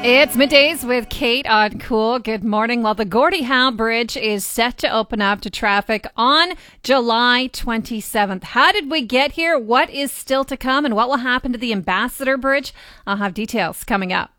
It's middays with Kate on Cool. Good morning. Well, the Gordie Howe Bridge is set to open up to traffic on July 27th. How did we get here? What is still to come? And what will happen to the Ambassador Bridge? I'll have details coming up.